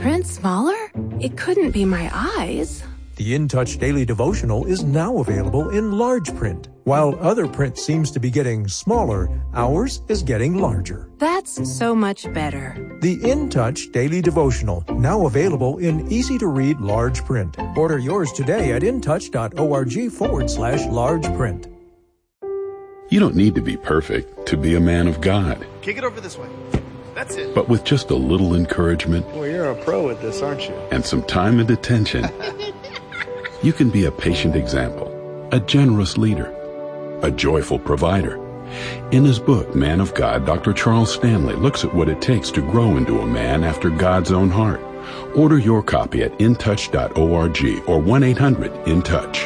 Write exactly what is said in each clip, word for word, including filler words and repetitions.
print smaller? It couldn't be my eyes. The In Touch Daily Devotional is now available in large print. While other print seems to be getting smaller, ours is getting larger. That's so much better. The In Touch Daily Devotional, now available in easy-to-read large print. Order yours today at intouch.org forward slash large print. You don't need to be perfect to be a man of God. Kick it over this way. That's it. But with just a little encouragement... Well, you're a pro at this, aren't you? ...and some time and attention... you can be a patient example, a generous leader, a joyful provider. In his book, Man of God, Doctor Charles Stanley looks at what it takes to grow into a man after God's own heart. Order your copy at intouch dot org or one eight hundred in touch.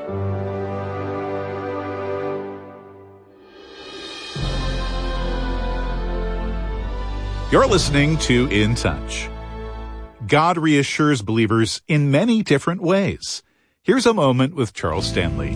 You're listening to In Touch. God reassures believers in many different ways. Here's a moment with Charles Stanley.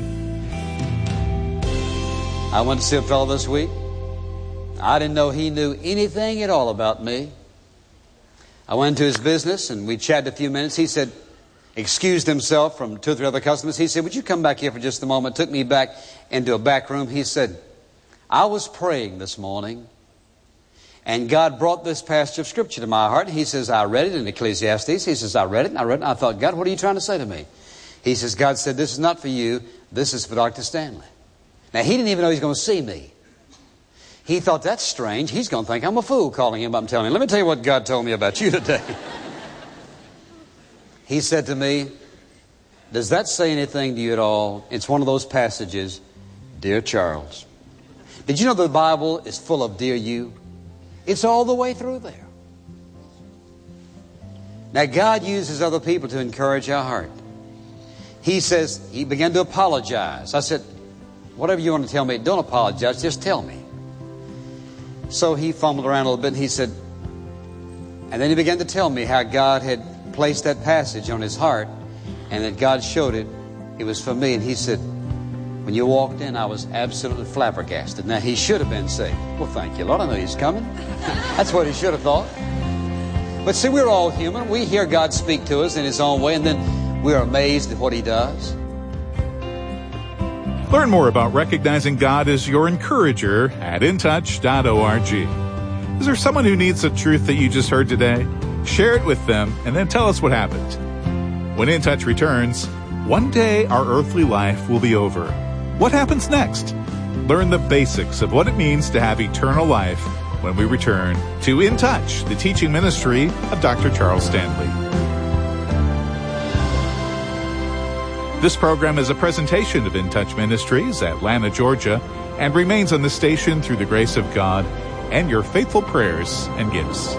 I went to see a fellow this week. I didn't know he knew anything at all about me. I went to his business and we chatted a few minutes. He said, excused himself from two or three other customers. He said, would you come back here for just a moment? Took me back into a back room. He said, I was praying this morning and God brought this passage of Scripture to my heart. He says, I read it in Ecclesiastes. He says, I read it and I read it and I thought, God, what are you trying to say to me? He says, God said, this is not for you. This is for Doctor Stanley. Now, he didn't even know he was going to see me. He thought, that's strange. He's going to think I'm a fool calling him up and telling him, let me tell you what God told me about you today. He said to me, does that say anything to you at all? It's one of those passages, Dear Charles. Did you know the Bible is full of Dear You? It's all the way through there. Now, God uses other people to encourage our heart. He says, he began to apologize. I said, whatever you want to tell me, don't apologize, just tell me. So he fumbled around a little bit and he said, and then he began to tell me how God had placed that passage on his heart and that God showed it. It was for me. And he said, when you walked in, I was absolutely flabbergasted. Now, he should have been saying, well, thank you, Lord, I know he's coming. That's what he should have thought. But see, we're all human. We hear God speak to us in his own way, and then we're amazed at what he does. Learn more about recognizing God as your encourager at intouch dot org. Is there someone who needs the truth that you just heard today? Share it with them and then tell us what happened. When In Touch returns, one day our earthly life will be over. What happens next? Learn the basics of what it means to have eternal life when we return to In Touch, the teaching ministry of Doctor Charles Stanley. This program is a presentation of In Touch Ministries, Atlanta, Georgia, and remains on the station through the grace of God and your faithful prayers and gifts.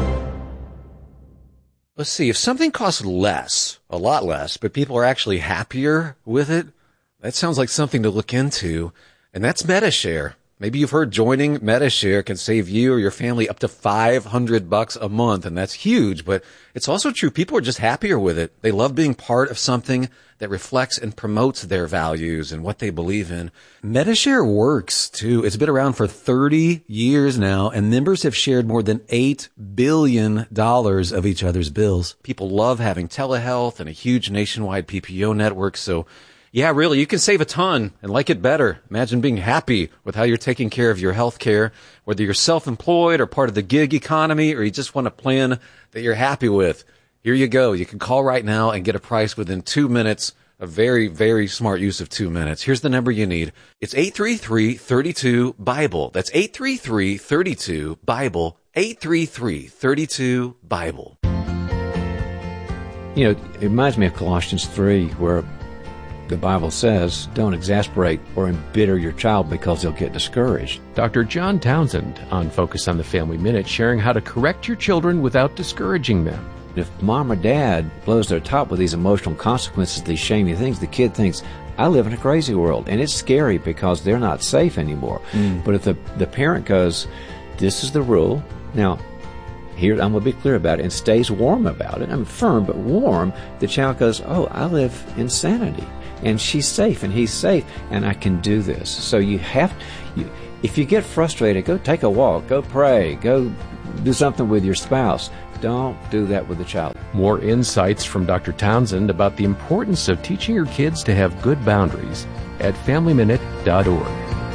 Let's see, if something costs less, a lot less, but people are actually happier with it, that sounds like something to look into, and that's Medi-Share. Maybe you've heard joining Medi-Share can save you or your family up to five hundred bucks a month, and that's huge, but it's also true. People are just happier with it. They love being part of something that reflects and promotes their values and what they believe in. Medi-Share works, too. It's been around for thirty years now, and members have shared more than eight billion dollars of each other's bills. People love having telehealth and a huge nationwide P P O network, so yeah, really, you can save a ton and like it better. Imagine being happy with how you're taking care of your health care, whether you're self-employed or part of the gig economy, or you just want a plan that you're happy with. Here you go. You can call right now and get a price within two minutes. A very, very smart use of two minutes. Here's the number you need. It's eight three three, three two, BIBLE. That's eight three three, three two, BIBLE. eight three three, three two, BIBLE. You know, it reminds me of Colossians three, where the Bible says, don't exasperate or embitter your child because they'll get discouraged. Doctor John Townsend on Focus on the Family Minute, sharing how to correct your children without discouraging them. If mom or dad blows their top with these emotional consequences, these shamey things, the kid thinks, I live in a crazy world. And it's scary because they're not safe anymore. Mm. But if the, the parent goes, this is the rule. Now, here, I'm going to be clear about it, and stays warm about it. I'm firm, but warm. The child goes, oh, I live in sanity. And she's safe, and he's safe, and I can do this. So you have, you, if you get frustrated, go take a walk, go pray, go do something with your spouse. Don't do that with a child. More insights from Doctor Townsend about the importance of teaching your kids to have good boundaries at family minute dot org.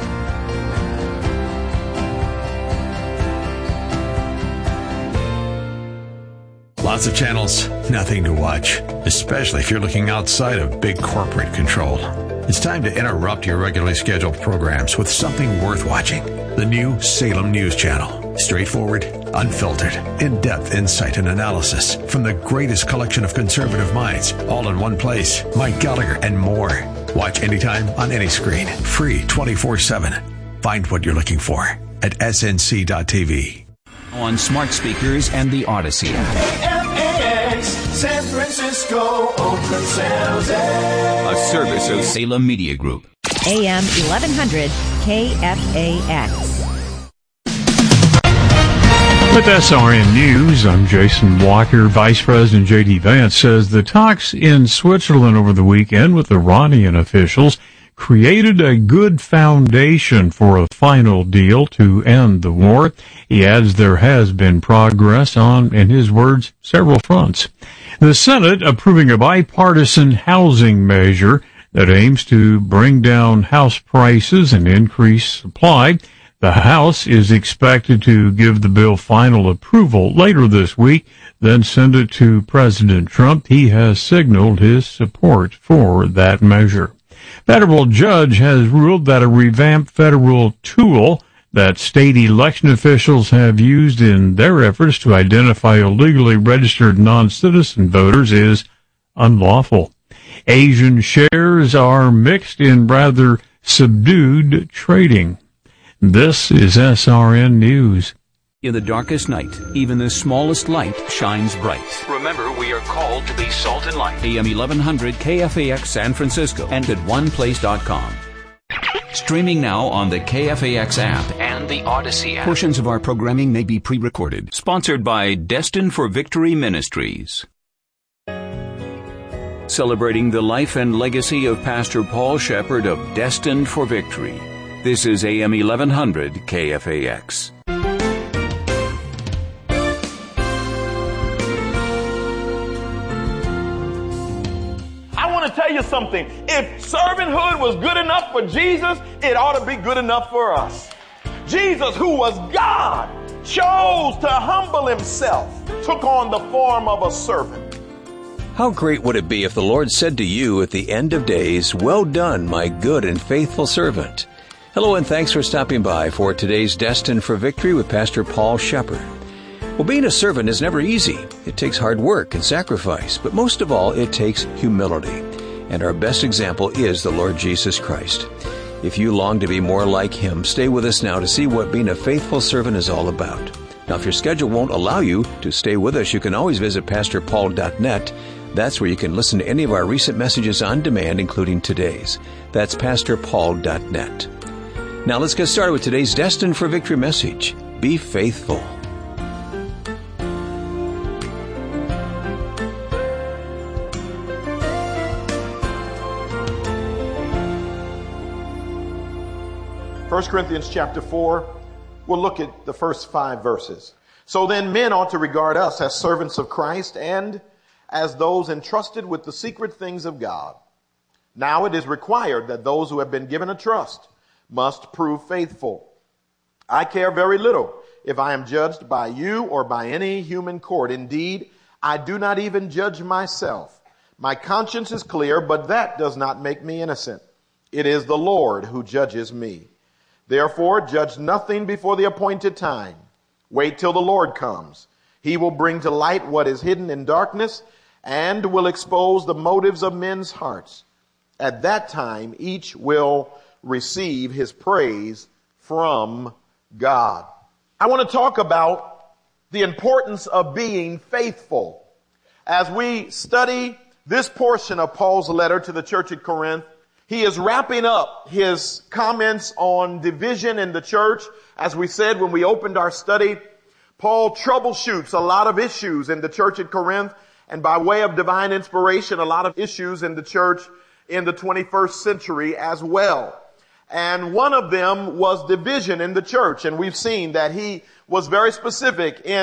Lots of channels, nothing to watch, especially if you're looking outside of big corporate control. It's time to interrupt your regularly scheduled programs with something worth watching. The new Salem News Channel. Straightforward, unfiltered, in-depth insight and analysis from the greatest collection of conservative minds, all in one place. Mike Gallagher and more. Watch anytime on any screen. Free twenty-four seven. Find what you're looking for at S N C dot T V. On smart speakers and the Odyssey app. San Francisco, Oakland, San Jose. A service of Salem Media Group. A M eleven hundred K F A X. With S R N News, I'm Jason Walker. Vice President J D Vance says the talks in Switzerland over the weekend with Iranian officials created a good foundation for a final deal to end the war. He adds there has been progress on, in his words, several fronts. The Senate approving a bipartisan housing measure that aims to bring down house prices and increase supply. The House is expected to give the bill final approval later this week, then send it to President Trump. He has signaled his support for that measure. Federal judge has ruled that a revamped federal tool that state election officials have used in their efforts to identify illegally registered non-citizen voters is unlawful. Asian shares are mixed in rather subdued trading. This is S R N News. In the darkest night, even the smallest light shines bright. Remember, we are called to be salt and light. A M eleven hundred K F A X San Francisco and at one place dot com. Streaming now on the K F A X app and the Odyssey app. Portions of our programming may be pre-recorded. Sponsored by Destined for Victory Ministries. Celebrating the life and legacy of Pastor Paul Shepard of Destined for Victory. This is A M eleven hundred K F A X. I want to tell you something. If servanthood was good enough for Jesus, it ought to be good enough for us. Jesus, who was God, chose to humble himself, took on the form of a servant. How great would it be if the Lord said to you at the end of days, "Well done, my good and faithful servant." Hello and thanks for stopping by for today's Destined for Victory with Pastor Paul Shepard. Well, being a servant is never easy. It takes hard work and sacrifice, but most of all, it takes humility. And our best example is the Lord Jesus Christ. If you long to be more like Him, stay with us now to see what being a faithful servant is all about. Now, if your schedule won't allow you to stay with us, you can always visit pastor paul dot net. That's where you can listen to any of our recent messages on demand, including today's. That's pastor paul dot net. Now let's get started with today's Destined for Victory message. Be faithful. First Corinthians chapter four, we'll look at the first five verses. So then men ought to regard us as servants of Christ and as those entrusted with the secret things of God. Now it is required that those who have been given a trust must prove faithful. I care very little if I am judged by you or by any human court. Indeed, I do not even judge myself. My conscience is clear, but that does not make me innocent. It is the Lord who judges me. Therefore, judge nothing before the appointed time. Wait till the Lord comes. He will bring to light what is hidden in darkness and will expose the motives of men's hearts. At that time, each will receive his praise from God. I want to talk about the importance of being faithful. As we study this portion of Paul's letter to the church at Corinth, he is wrapping up his comments on division in the church. As we said when we opened our study, Paul troubleshoots a lot of issues in the church at Corinth, and by way of divine inspiration, a lot of issues in the church in the twenty-first century as well. And one of them was division in the church. And we've seen that he was very specific in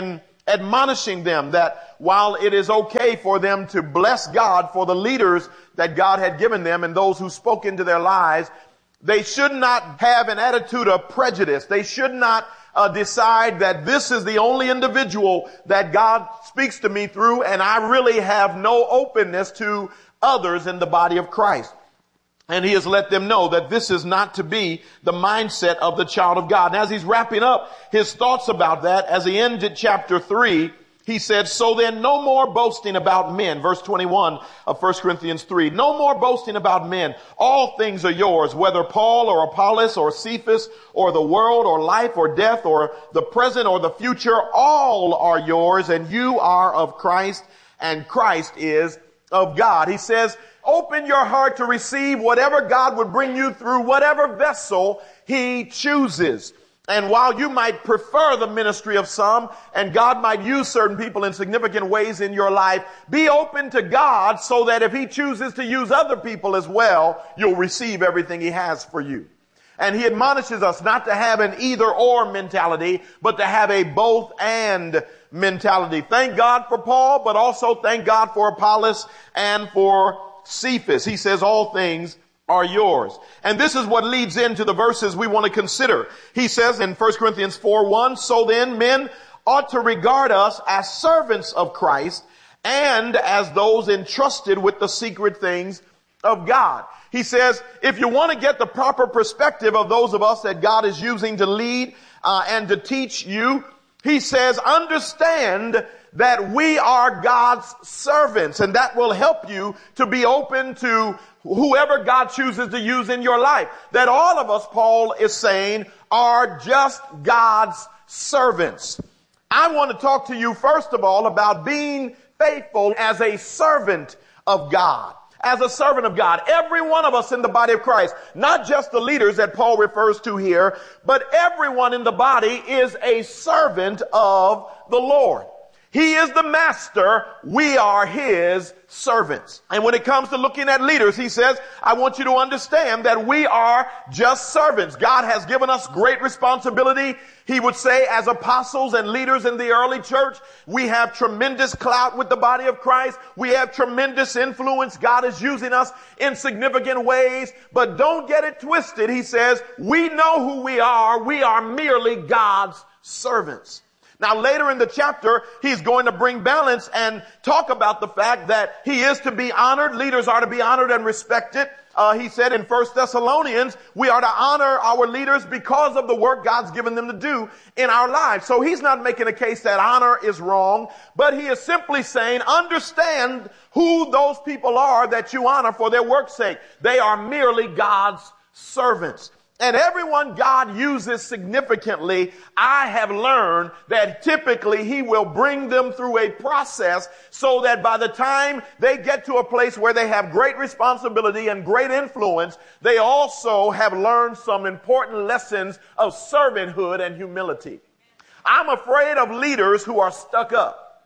admonishing them that while it is okay for them to bless God for the leaders that God had given them and those who spoke into their lives, they should not have an attitude of prejudice. They should not uh, decide that this is the only individual that God speaks to me through, and I really have no openness to others in the body of Christ. And he has let them know that this is not to be the mindset of the child of God. And as he's wrapping up his thoughts about that, as he ended chapter three, he said, so then no more boasting about men. Verse twenty-one of First Corinthians three. No more boasting about men. All things are yours, whether Paul or Apollos or Cephas or the world or life or death or the present or the future. All are yours, and you are of Christ, and Christ is of God. He says, open your heart to receive whatever God would bring you through, whatever vessel he chooses. And while you might prefer the ministry of some, and God might use certain people in significant ways in your life, be open to God so that if he chooses to use other people as well, you'll receive everything he has for you. And he admonishes us not to have an either or mentality, but to have a both and mentality. Thank God for Paul, but also thank God for Apollos and for Cephas. He says all things are yours. And this is what leads into the verses we want to consider. He says in First Corinthians four one, so then men ought to regard us as servants of Christ and as those entrusted with the secret things of God. He says, if you want to get the proper perspective of those of us that God is using to lead uh, and to teach you, he says, understand that we are God's servants, and that will help you to be open to whoever God chooses to use in your life. That all of us, Paul is saying, are just God's servants. I want to talk to you first of all about being faithful as a servant of God. As a servant of God. Every one of us in the body of Christ, not just the leaders that Paul refers to here, but everyone in the body is a servant of the Lord. He is the master. We are his servants. And when it comes to looking at leaders, he says, I want you to understand that we are just servants. God has given us great responsibility. He would say, as apostles and leaders in the early church, we have tremendous clout with the body of Christ. We have tremendous influence. God is using us in significant ways. But don't get it twisted. He says, we know who we are. We are merely God's servants. Now, later in the chapter, he's going to bring balance and talk about the fact that he is to be honored. Leaders are to be honored and respected. Uh, he said in First Thessalonians, we are to honor our leaders because of the work God's given them to do in our lives. So he's not making a case that honor is wrong, but he is simply saying, understand who those people are that you honor for their work's sake. They are merely God's servants. And everyone God uses significantly, I have learned that typically he will bring them through a process so that by the time they get to a place where they have great responsibility and great influence, they also have learned some important lessons of servanthood and humility. I'm afraid of leaders who are stuck up.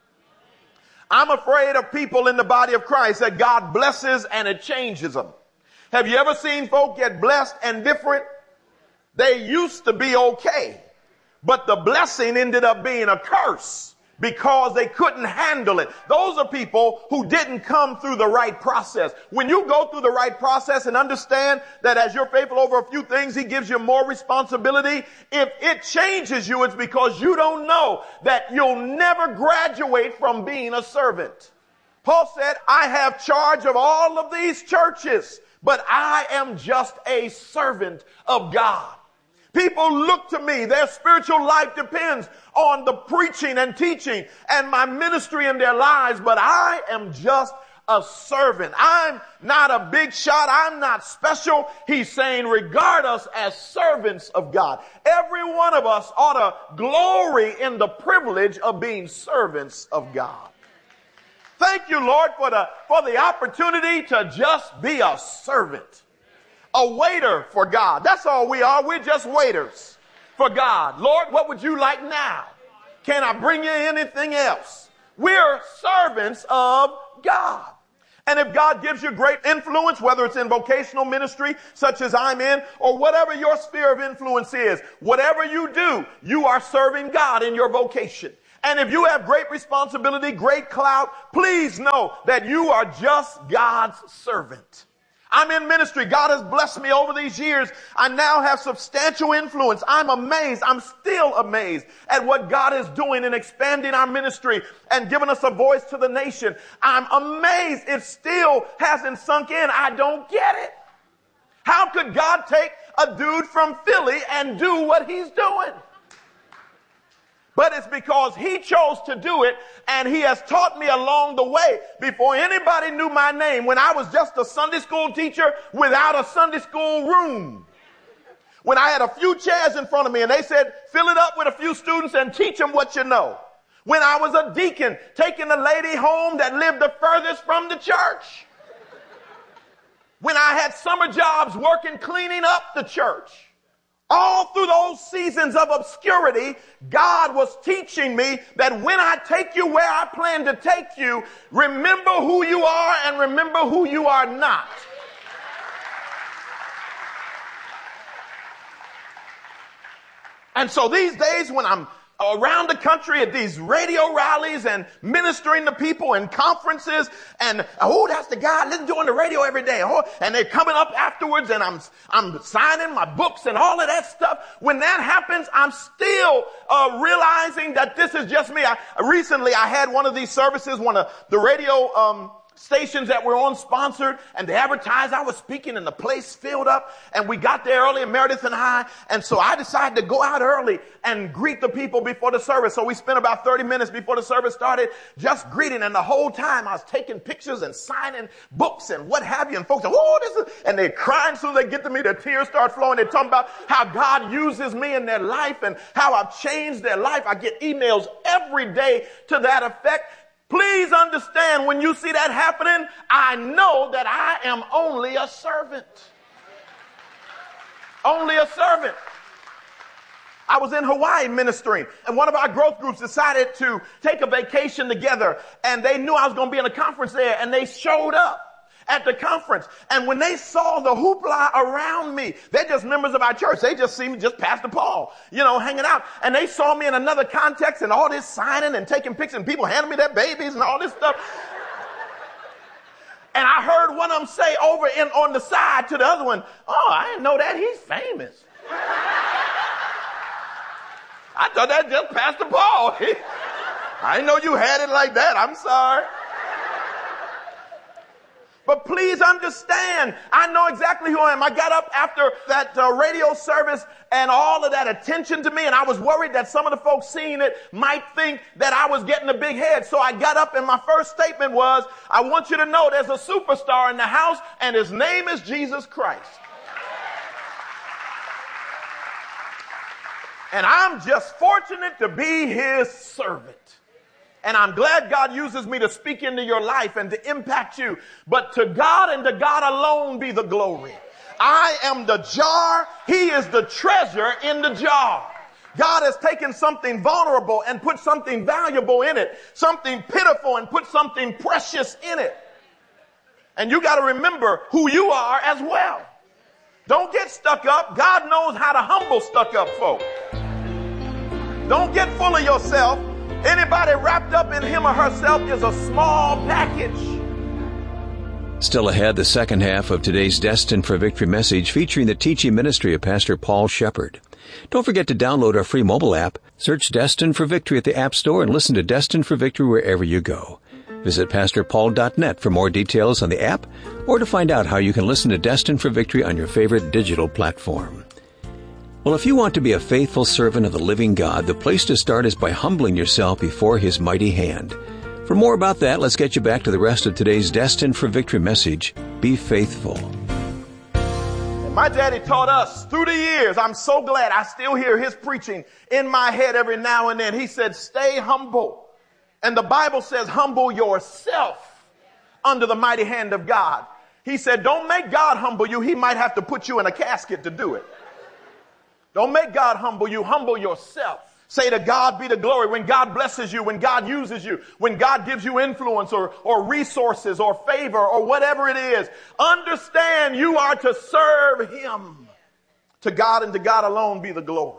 I'm afraid of people in the body of Christ that God blesses and it changes them. Have you ever seen folk get blessed and different? They used to be okay, but the blessing ended up being a curse because they couldn't handle it. Those are people who didn't come through the right process. When you go through the right process and understand that as you're faithful over a few things, he gives you more responsibility. If it changes you, it's because you don't know that you'll never graduate from being a servant. Paul said, I have charge of all of these churches, but I am just a servant of God. People look to me. Their spiritual life depends on the preaching and teaching and my ministry in their lives, but I am just a servant. I'm not a big shot. I'm not special. He's saying regard us as servants of God. Every one of us ought to glory in the privilege of being servants of God. Thank you, Lord, for the, for the opportunity to just be a servant. A waiter for God. That's all we are. We're just waiters for God. Lord, what would you like now? Can I bring you anything else? We're servants of God. And if God gives you great influence, whether it's in vocational ministry, such as I'm in, or whatever your sphere of influence is, whatever you do, you are serving God in your vocation. And if you have great responsibility, great clout, please know that you are just God's servant. I'm in ministry. God has blessed me over these years. I now have substantial influence. I'm amazed. I'm still amazed at what God is doing in expanding our ministry and giving us a voice to the nation. I'm amazed. It still hasn't sunk in. I don't get it. How could God take a dude from Philly and do what he's doing? But it's because he chose to do it, and he has taught me along the way. Before anybody knew my name, when I was just a Sunday school teacher without a Sunday school room, when I had a few chairs in front of me and they said, fill it up with a few students and teach them what you know. When I was a deacon taking a lady home that lived the furthest from the church. When I had summer jobs working cleaning up the church. All through those seasons of obscurity, God was teaching me that when I take you where I plan to take you, remember who you are and remember who you are not. And so these days when I'm around the country at these radio rallies and ministering to people in conferences, and oh, that's the guy I listen to on the radio every day. Oh, and they're coming up afterwards, and I'm I'm signing my books and all of that stuff. When that happens, I'm still uh, realizing that this is just me. I, recently, I had one of these services, one of the radio um, stations that were on sponsored, and they advertised I was speaking, and the place filled up, and we got there early, Meredith and I, and so I decided to go out early and greet the people before the service. So we spent about thirty minutes before the service started just greeting, and the whole time I was taking pictures and signing books and what have you, and folks are, oh, this is, and they're crying. Soon as they get to me, their tears start flowing. They're talking about how God uses me in their life and how I've changed their life. I get emails every day to that effect. Please understand, when you see that happening, I know that I am only a servant. Only a servant. I was in Hawaii ministering, and one of our growth groups decided to take a vacation together, and they knew I was going to be in a conference there, and they showed up at the conference. And when they saw the hoopla around me, they're just members of our church. They just see me, just Pastor Paul, you know, hanging out. And they saw me in another context and all this signing and taking pictures and people handing me their babies and all this stuff. And I heard one of them say over in on the side to the other one, oh, I didn't know that. He's famous. I thought that just Pastor Paul. I didn't know you had it like that. I'm sorry. But please understand, I know exactly who I am. I got up after that uh, radio service and all of that attention to me, and I was worried that some of the folks seeing it might think that I was getting a big head. So I got up, and my first statement was, I want you to know there's a superstar in the house, and his name is Jesus Christ. And I'm just fortunate to be his servant. And I'm glad God uses me to speak into your life and to impact you. But to God and to God alone be the glory. I am the jar. He is the treasure in the jar. God has taken something vulnerable and put something valuable in it. Something pitiful and put something precious in it. And you got to remember who you are as well. Don't get stuck up. God knows how to humble stuck up folk. Don't get full of yourself. Anybody wrapped up in him or herself is a small package. Still ahead, the second half of today's Destined for Victory message featuring the teaching ministry of Pastor Paul Shepard. Don't forget to download our free mobile app. Search Destined for Victory at the App Store and listen to Destined for Victory wherever you go. Visit pastor paul dot net for more details on the app or to find out how you can listen to Destined for Victory on your favorite digital platform. Well, if you want to be a faithful servant of the living God, the place to start is by humbling yourself before his mighty hand. For more about that, let's get you back to the rest of today's Destined for Victory message. Be faithful. My daddy taught us through the years. I'm so glad I still hear his preaching in my head every now and then. He said, stay humble. And the Bible says, humble yourself under the mighty hand of God. He said, don't make God humble you. He might have to put you in a casket to do it. Don't make God humble you. Humble yourself. Say to God be the glory. When God blesses you, when God uses you, when God gives you influence or, or resources or favor or whatever it is, understand you are to serve him. To God and to God alone be the glory.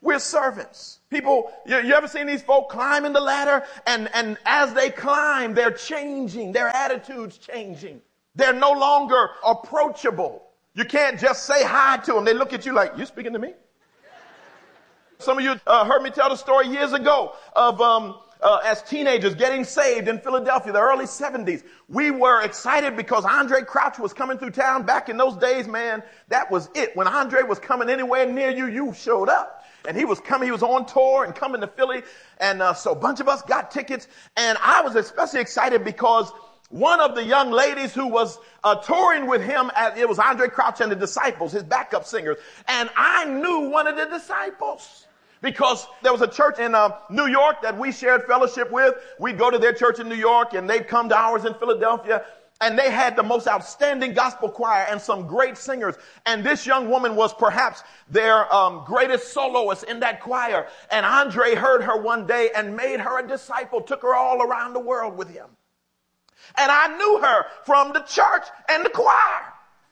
We're servants. People, you, you ever seen these folk climbing the ladder? And, and as they climb, they're changing. Their attitude's changing. They're no longer approachable. You can't just say hi to them. They look at you like, you speaking to me? Some of you uh, heard me tell the story years ago of um, uh, as teenagers getting saved in Philadelphia, the early seventies. We were excited because Andre Crouch was coming through town. Back in those days, man, that was it. When Andre was coming anywhere near you, you showed up. And he was coming, he was on tour and coming to Philly. And uh, so a bunch of us got tickets. And I was especially excited because one of the young ladies who was uh, touring with him, at, it was Andre Crouch and the Disciples, his backup singers. And I knew one of the disciples because there was a church in uh, New York that we shared fellowship with. We'd go to their church in New York and they'd come to ours in Philadelphia. And they had the most outstanding gospel choir and some great singers. And this young woman was perhaps their um, greatest soloist in that choir. And Andre heard her one day and made her a disciple, took her all around the world with him. And I knew her from the church and the choir.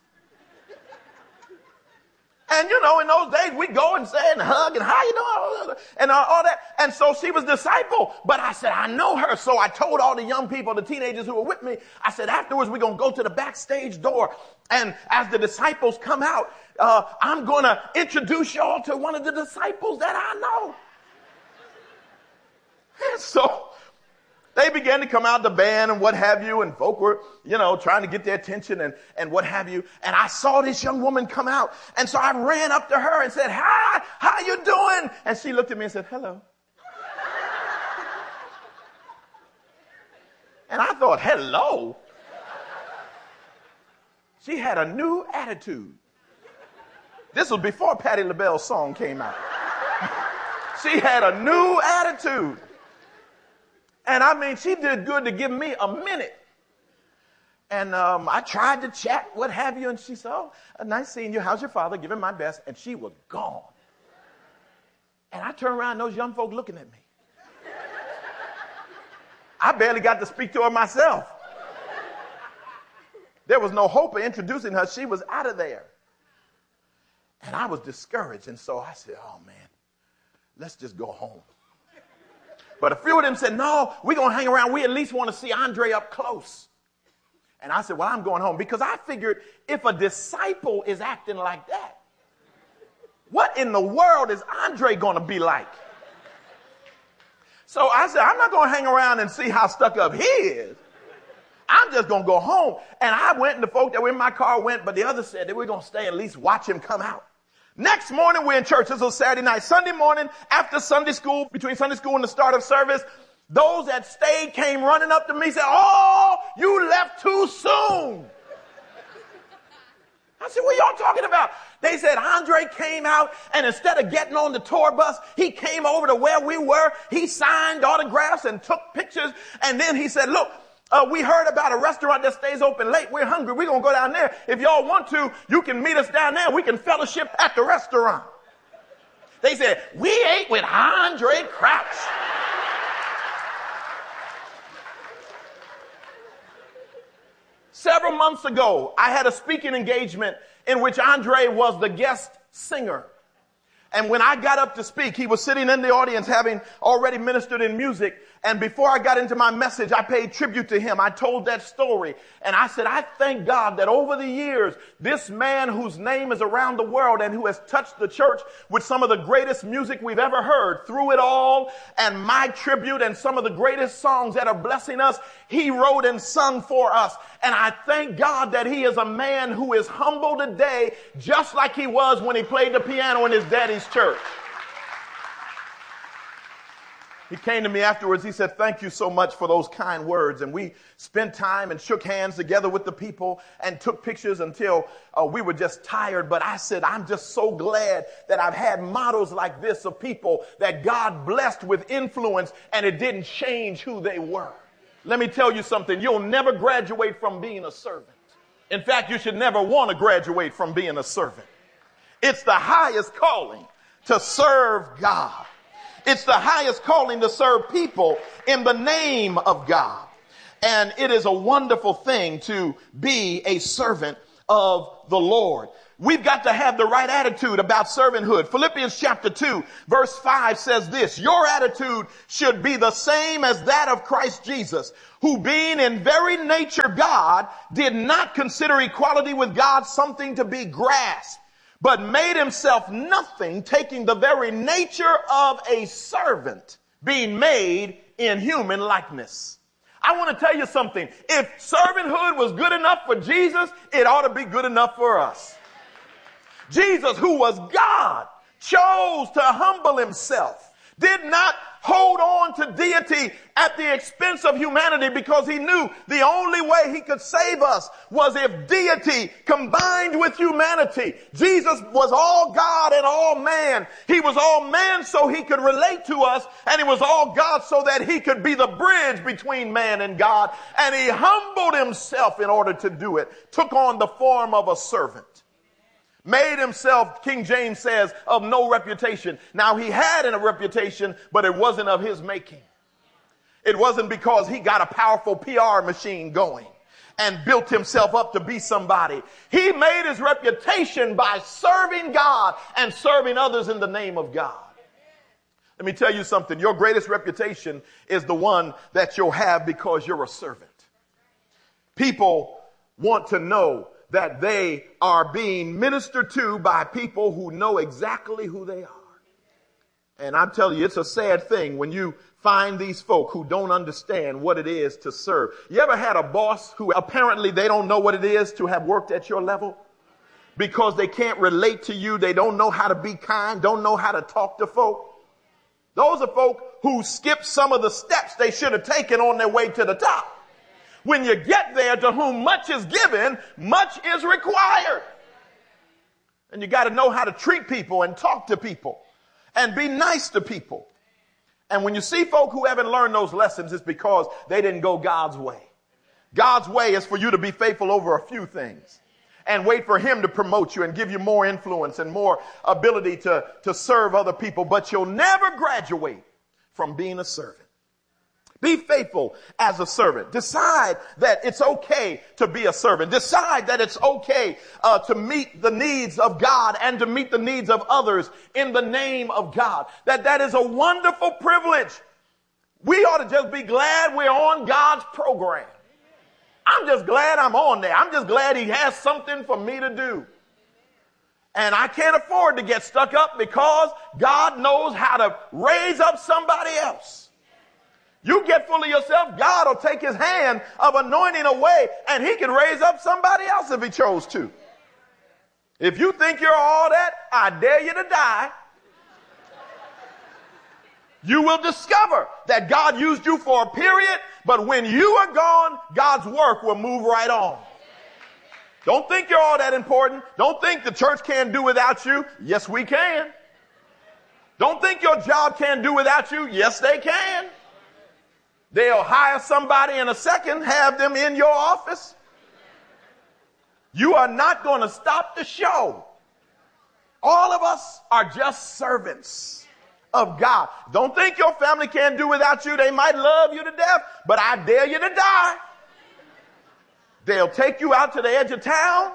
And, you know, in those days, we'd go and say and hug and how you know, and all that. And so she was disciple. But I said, I know her. So I told all the young people, the teenagers who were with me, I said, afterwards, we're going to go to the backstage door. And as the disciples come out, uh, I'm going to introduce y'all to one of the disciples that I know. And so they began to come out, the band and what have you, and folk were, you know, trying to get their attention and, and what have you. And I saw this young woman come out. And so I ran up to her and said, hi, how you doing? And she looked at me and said, hello. And I thought, hello? She had a new attitude. This was before Patti LaBelle's song came out. She had a new attitude. And I mean, she did good to give me a minute. And um, I tried to chat, what have you, and she said, oh, nice seeing you. How's your father? Give him my best. And she was gone. And I turned around, those young folk looking at me. I barely got to speak to her myself. There was no hope of introducing her. She was out of there. And I was discouraged. And so I said, oh, man, let's just go home. But a few of them said, no, we're going to hang around. We at least want to see Andre up close. And I said, well, I'm going home because I figured if a disciple is acting like that, what in the world is Andre going to be like? So I said, I'm not going to hang around and see how stuck up he is. I'm just going to go home. And I went and the folk that were in my car went, but the others said that we're going to stay at least watch him come out. Next morning, we're in church. This was Saturday night. Sunday morning, after Sunday school, between Sunday school and the start of service, those that stayed came running up to me and said, oh, you left too soon. I said, what y'all talking about? They said Andre came out, and instead of getting on the tour bus, he came over to where we were. He signed autographs and took pictures. And then he said, look, Uh, we heard about a restaurant that stays open late. We're hungry. We're going to go down there. If y'all want to, you can meet us down there. We can fellowship at the restaurant. They said, we ate with Andre Crouch. Several months ago, I had a speaking engagement in which Andre was the guest singer. And when I got up to speak, he was sitting in the audience having already ministered in music. And before I got into my message, I paid tribute to him. I told that story. And I said, I thank God that over the years, this man whose name is around the world and who has touched the church with some of the greatest music we've ever heard, Through It All and My Tribute and some of the greatest songs that are blessing us, he wrote and sung for us. And I thank God that he is a man who is humble today, just like he was when he played the piano in his daddy's church. He came to me afterwards. He said, thank you so much for those kind words. And we spent time and shook hands together with the people and took pictures until uh, we were just tired. But I said, I'm just so glad that I've had models like this of people that God blessed with influence and it didn't change who they were. Let me tell you something. You'll never graduate from being a servant. In fact, you should never want to graduate from being a servant. It's the highest calling to serve God. It's the highest calling to serve people in the name of God. And it is a wonderful thing to be a servant of the Lord. We've got to have the right attitude about servanthood. Philippians chapter two, verse five says this, your attitude should be the same as that of Christ Jesus, who being in very nature God, did not consider equality with God something to be grasped, but made himself nothing, taking the very nature of a servant, being made in human likeness. I want to tell you something. If servanthood was good enough for Jesus, it ought to be good enough for us. Jesus, who was God, chose to humble himself, did not hold on to deity at the expense of humanity, because he knew the only way he could save us was if deity combined with humanity. Jesus was all God and all man. He was all man so he could relate to us, and he was all God so that he could be the bridge between man and God. And he humbled himself in order to do it, took on the form of a servant. Made himself, King James says, of no reputation. Now, he had a reputation, but it wasn't of his making. It wasn't because he got a powerful P R machine going and built himself up to be somebody. He made his reputation by serving God and serving others in the name of God. Let me tell you something. Your greatest reputation is the one that you'll have because you're a servant. People want to know that they are being ministered to by people who know exactly who they are. And I'm telling you, it's a sad thing when you find these folk who don't understand what it is to serve. You ever had a boss who apparently they don't know what it is to have worked at your level? Because they can't relate to you. They don't know how to be kind, don't know how to talk to folk. Those are folk who skip some of the steps they should have taken on their way to the top. When you get there, to whom much is given, much is required. And you got to know how to treat people and talk to people and be nice to people. And when you see folk who haven't learned those lessons, it's because they didn't go God's way. God's way is for you to be faithful over a few things and wait for him to promote you and give you more influence and more ability to, to serve other people. But you'll never graduate from being a servant. Be faithful as a servant. Decide that it's okay to be a servant. Decide that it's okay uh, to meet the needs of God and to meet the needs of others in the name of God. That that is a wonderful privilege. We ought to just be glad we're on God's program. I'm just glad I'm on there. I'm just glad he has something for me to do. And I can't afford to get stuck up because God knows how to raise up somebody else. You get full of yourself, God will take his hand of anointing away and he can raise up somebody else if he chose to. If you think you're all that, I dare you to die. You will discover that God used you for a period, but when you are gone, God's work will move right on. Don't think you're all that important. Don't think the church can't do without you. Yes, we can. Don't think your job can't do without you. Yes, they can. They'll hire somebody in a second, have them in your office. You are not going to stop the show. All of us are just servants of God. Don't think your family can't do without you. They might love you to death, but I dare you to die. They'll take you out to the edge of town.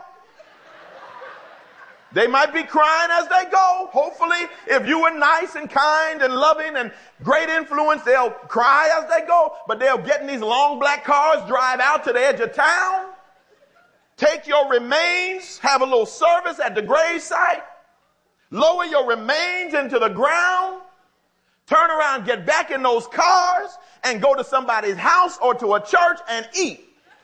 They might be crying as they go. Hopefully, if you were nice and kind and loving and great influence, they'll cry as they go. But they'll get in these long black cars, drive out to the edge of town, take your remains, have a little service at the grave site, lower your remains into the ground, turn around, get back in those cars, and go to somebody's house or to a church and eat.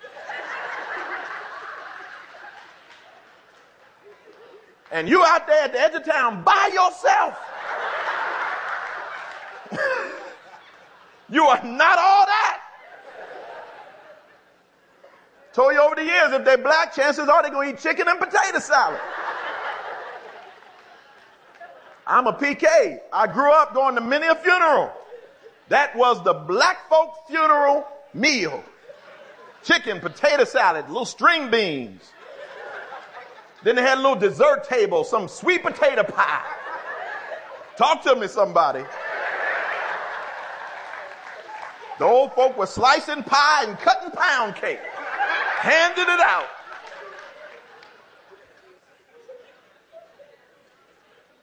And you out there at the edge of town by yourself. You are not all that. Told you over the years, if they're black, chances are they're going to eat chicken and potato salad. I'm a P K. I grew up going to many a funeral. That was the black folk funeral meal. Chicken, potato salad, little string beans. Then they had a little dessert table, some sweet potato pie. Talk to me, somebody. The old folk were slicing pie and cutting pound cake. Handed it out.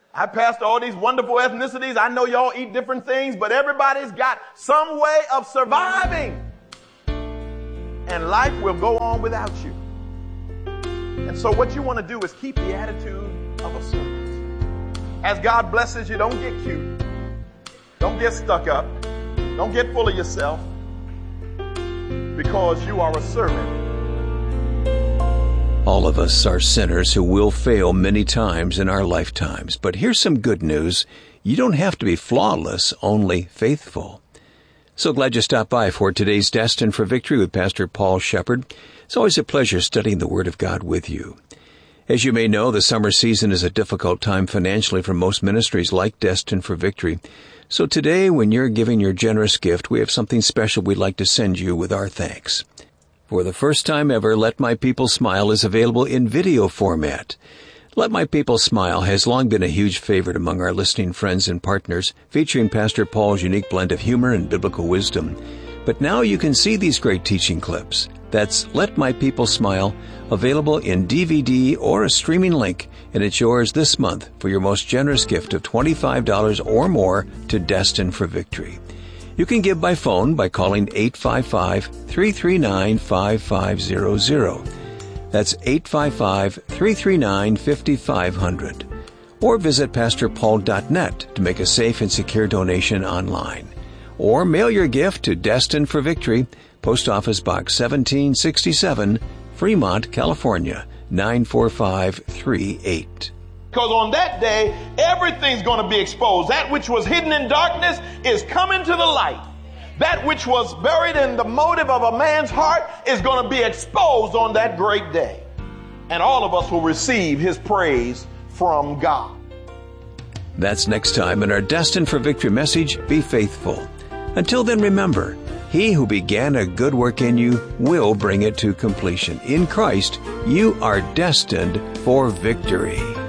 I pastor all these wonderful ethnicities. I know y'all eat different things, but everybody's got some way of surviving. And life will go on without you. And so what you want to do is keep the attitude of a servant. As God blesses you, don't get cute. Don't get stuck up. Don't get full of yourself. Because you are a servant. All of us are sinners who will fail many times in our lifetimes. But here's some good news. You don't have to be flawless, only faithful. So glad you stopped by for today's Destined for Victory with Pastor Paul Shepard. It's always a pleasure studying the Word of God with you. As you may know, the summer season is a difficult time financially for most ministries like Destined for Victory. So today, when you're giving your generous gift, we have something special we'd like to send you with our thanks. For the first time ever, Let My People Smile is available in video format. Let My People Smile has long been a huge favorite among our listening friends and partners, featuring Pastor Paul's unique blend of humor and biblical wisdom. But now you can see these great teaching clips. That's Let My People Smile, available in D V D or a streaming link, and it's yours this month for your most generous gift of twenty-five dollars or more to Destined for Victory. You can give by phone by calling eight five five, three three nine, five five zero zero. That's eight five five, three three nine, five five zero zero. Or visit pastor paul dot net to make a safe and secure donation online. Or mail your gift to Destined for Victory, Post Office Box seventeen sixty-seven, Fremont, California, nine four five three eight. Because on that day, everything's going to be exposed. That which was hidden in darkness is coming to the light. That which was buried in the motive of a man's heart is going to be exposed on that great day. And all of us will receive his praise from God. That's next time in our Destined for Victory message, Be Faithful. Until then, remember, he who began a good work in you will bring it to completion. In Christ, you are destined for victory.